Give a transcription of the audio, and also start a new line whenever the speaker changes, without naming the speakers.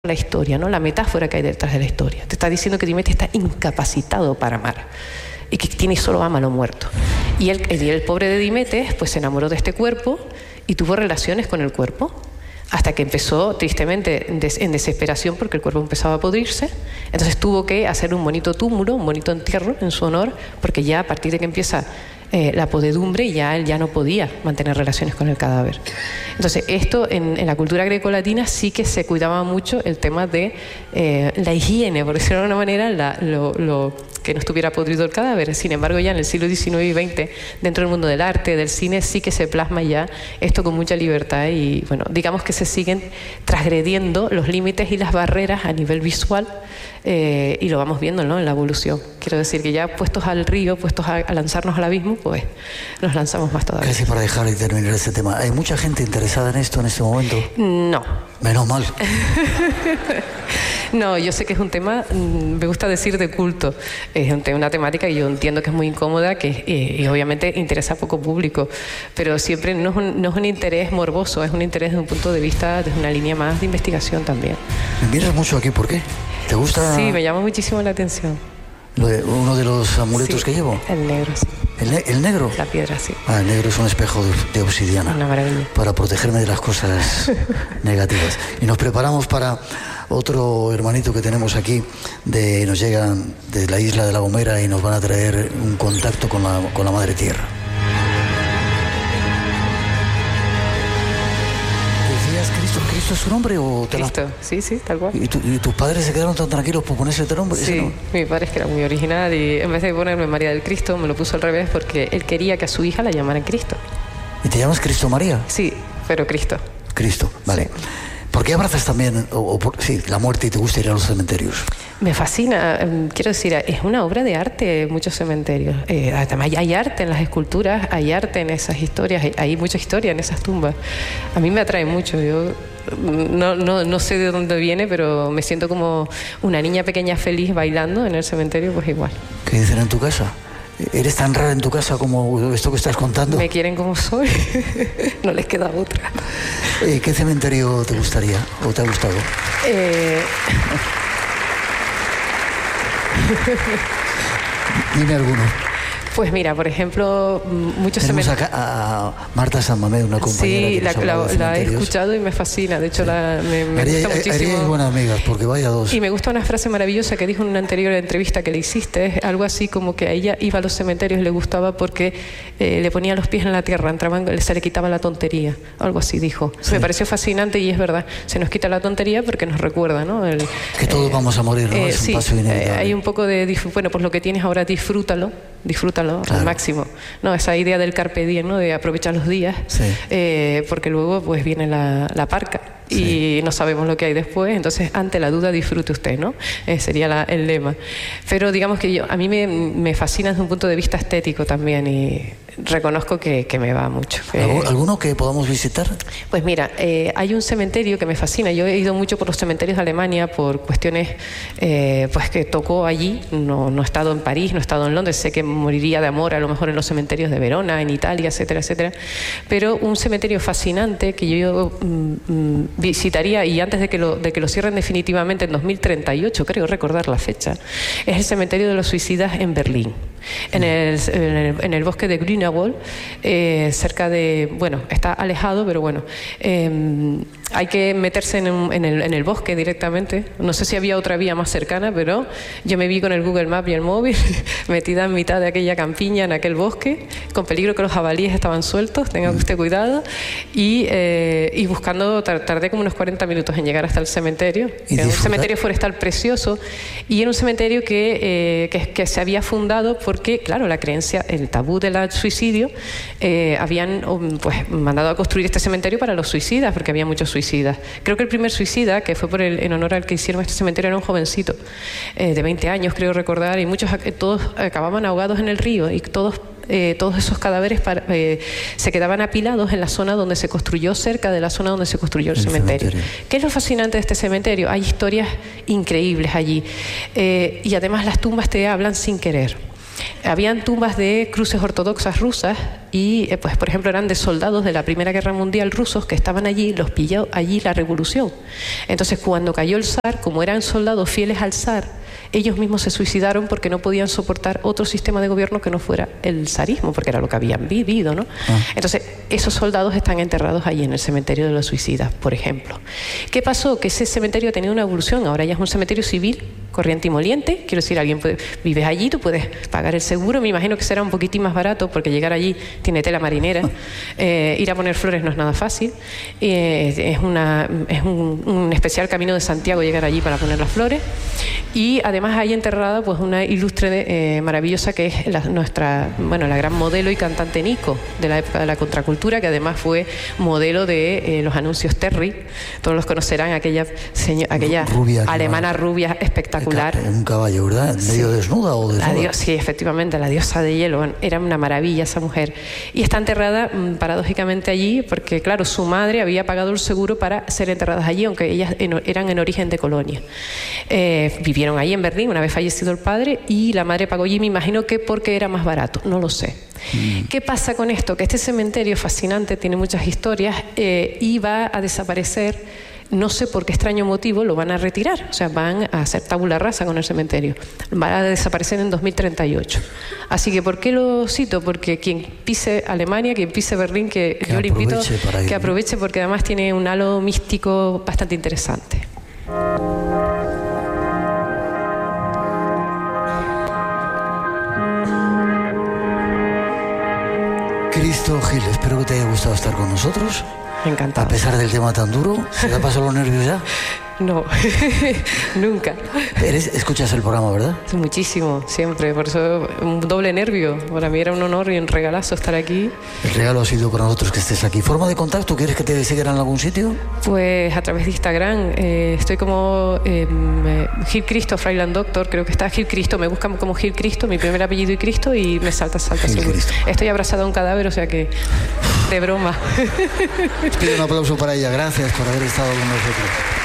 la historia, ¿no? La metáfora que hay detrás de la historia. Te está diciendo que Dimete está incapacitado para amar y que tiene solo ama a lo muerto. Y el pobre de Dimete pues se enamoró de este cuerpo y tuvo relaciones con el cuerpo hasta que empezó tristemente en desesperación porque el cuerpo empezaba a podrirse. Entonces tuvo que hacer un bonito túmulo, un bonito entierro en su honor, porque ya a partir de que empieza la podedumbre, ya él ya no podía mantener relaciones con el cadáver. Entonces esto en la cultura grecolatina sí que se cuidaba mucho el tema de la higiene, por decirlo de alguna manera, que no estuviera podrido el cadáver. Sin embargo, ya en el siglo XIX y XX, dentro del mundo del arte, del cine, sí que se plasma ya esto con mucha libertad y, bueno, digamos que se siguen transgrediendo los límites y las barreras a nivel visual y lo vamos viendo, ¿no?, en la evolución. Quiero decir que ya puestos al río, puestos a lanzarnos al abismo, pues nos lanzamos más todavía.
Casi para dejar y terminar este tema, ¿hay mucha gente interesada en esto en este momento?
No.
Menos mal.
No, yo sé que es un tema, me gusta decir, de culto. Es una temática que yo entiendo que es muy incómoda, y obviamente interesa a poco público, pero siempre no es un interés morboso, es un interés desde un punto de vista, desde una línea más de investigación también.
Me miras mucho aquí, ¿por qué? ¿Te gusta?
Sí, me llama muchísimo la atención.
¿Uno de los amuletos que llevo?
El negro, sí.
¿El negro?
La piedra, sí.
El negro es un espejo de obsidiana.
Una maravilla.
Para protegerme de las cosas negativas. Y nos preparamos para otro hermanito que tenemos aquí, nos llegan de la isla de La Gomera y nos van a traer un contacto con la Madre Tierra. ¿Cristo es su nombre o te
Cristo, sí, tal cual.
¿Y tus padres se quedaron tan tranquilos por ponerse este nombre?
Sí,
¿no?
Mi padre es que era muy original y en vez de ponerme María del Cristo me lo puso al revés porque él quería que a su hija la llamaran Cristo.
¿Y te llamas Cristo María?
Sí, pero Cristo.
Cristo, vale. Sí. ¿Por qué abrazas también la muerte y te gusta ir a los cementerios? Me
fascina, quiero decir, es una obra de arte muchos cementerios. Además hay arte en las esculturas, hay arte en esas historias, hay mucha historia en esas tumbas. A mí me atrae mucho, yo no sé de dónde viene, pero me siento como una niña pequeña feliz bailando en el cementerio, pues igual.
¿Qué dicen en tu casa? ¿Eres tan rara en tu casa como esto que estás contando?
Me quieren como soy, no les queda otra.
¿Qué cementerio te gustaría o te ha gustado? Dime alguno.
Pues mira, por ejemplo, muchos
cementerios. Tenemos acá a Marta San Mamé, una compañera.
Sí, la he escuchado y me fascina. De hecho, me gusta muchísimo.
Haríais buenas amigas, porque vaya dos.
Y me gusta una frase maravillosa que dijo en una anterior entrevista que le hiciste, algo así como que a ella iba a los cementerios y le gustaba porque le ponía los pies en la tierra, se le quitaba la tontería, algo así dijo. Sí. Me pareció fascinante y es verdad, se nos quita la tontería porque nos recuerda, ¿no?
Que todos vamos a morir, ¿no? Es un paso inevitable.
Hay un poco de, bueno, pues lo que tienes ahora disfrútalo claro, al máximo, ¿no? Esa idea del carpe diem, ¿no?, de aprovechar los días, sí. Porque luego pues viene la parca y sí, no sabemos lo que hay después, entonces ante la duda disfrute usted, ¿no? Sería el lema. Pero digamos que a mí me fascina desde un punto de vista estético también y reconozco que me va mucho.
¿Alguno que podamos visitar?
Pues mira, hay un cementerio que me fascina. Yo he ido mucho por los cementerios de Alemania por cuestiones pues que tocó allí. No he estado en París, no he estado en Londres. Sé que moriría de amor a lo mejor en los cementerios de Verona, en Italia, etcétera, etcétera. Pero un cementerio fascinante que yo visitaría, y antes de que lo cierren definitivamente en 2038, creo recordar la fecha, es el cementerio de los suicidas en Berlín. En el bosque de Grünewald, cerca de, bueno, está alejado, pero bueno, hay que meterse en el bosque directamente. No sé si había otra vía más cercana, pero yo me vi con el Google Maps y el móvil metida en mitad de aquella campiña, en aquel bosque, con peligro que los jabalíes estaban sueltos, tenga usted cuidado, y buscando, tardé como unos 40 minutos en llegar hasta el cementerio. Era un cementerio forestal precioso, y era un cementerio que se había fundado porque, claro, la creencia, el tabú del suicidio, habían pues mandado a construir este cementerio para los suicidas, porque había muchos suicidas. Creo que el primer suicida, que fue en honor al que hicieron este cementerio, era un jovencito de 20 años, creo recordar, y todos acababan ahogados en el río, y todos esos cadáveres se quedaban apilados en la zona donde se construyó, cerca de la zona donde se construyó el cementerio. ¿Qué es lo fascinante de este cementerio? Hay historias increíbles allí, y además las tumbas te hablan sin querer. habían tumbas de cruces ortodoxas rusas y, pues, por ejemplo, eran de soldados de la Primera Guerra Mundial rusos que estaban allí, los pilló allí la revolución. Entonces, cuando cayó el zar, como eran soldados fieles al zar, ellos mismos se suicidaron porque no podían soportar otro sistema de gobierno que no fuera el zarismo, porque era lo que habían vivido, ¿no? Entonces, esos soldados están enterrados allí en el cementerio de los suicidas, por ejemplo. ¿Qué pasó? Que ese cementerio ha tenido una evolución, ahora ya es un cementerio civil, corriente y moliente. Quiero decir, vives allí, tú puedes pagar el seguro, me imagino que será un poquitín más barato, porque llegar allí tiene tela marinera, ir a poner flores no es nada fácil, es un especial camino de Santiago llegar allí para poner las flores, y además hay enterrada pues una ilustre maravillosa que es la gran modelo y cantante Nico, de la época de la contracultura, que además fue modelo de los anuncios Terry. Todos los conocerán, aquella rubia, alemana rubia espectacular.
Un caballo, ¿verdad? ¿Medio desnuda o desnuda?
Sí, efectivamente, la diosa de hielo. Bueno, era una maravilla esa mujer. Y está enterrada paradójicamente allí porque, claro, su madre había pagado el seguro para ser enterradas allí, aunque ellas eran en origen de Colonia. Vivieron ahí en Berlín una vez fallecido el padre, y la madre pagó allí, me imagino que porque era más barato, no lo sé. ¿Qué pasa con esto? Que este cementerio fascinante tiene muchas historias y va a desaparecer. No sé por qué extraño motivo lo van a retirar, o sea, van a hacer tabula rasa con el cementerio. Va a desaparecer en 2038. Así que, ¿por qué lo cito? Porque quien pise Alemania, quien pise Berlín, que yo le invito que aproveche, porque además tiene un halo místico bastante interesante.
Cristo Gil, espero que te haya gustado estar con nosotros.
Encantado.
A pesar del tema tan duro, ¿se te pasado los nervios ya?
No, nunca.
Escuchas el programa, ¿verdad?
Muchísimo, siempre. Por eso un doble nervio. Para mí era un honor y un regalazo estar aquí.
El regalo ha sido para nosotros que estés aquí. ¿Forma de contacto? ¿Quieres que te sigan en algún sitio?
Pues a través de Instagram. Estoy como Gil Cristo, Freiland Doctor. Creo que está Gil Cristo. Me buscan como Gil Cristo, mi primer apellido y Cristo, y me salta seguro. Estoy abrazada a un cadáver, o sea que de broma.
Pido un aplauso para ella. Gracias por haber estado con nosotros.